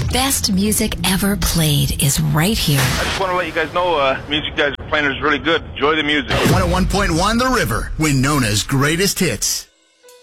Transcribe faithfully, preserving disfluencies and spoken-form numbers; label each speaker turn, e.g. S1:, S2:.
S1: best music ever played is right here.
S2: I just want to let you guys know, uh, music you guys are playing is really good. Enjoy the music.
S3: one oh one point one The River, Winona's greatest hits.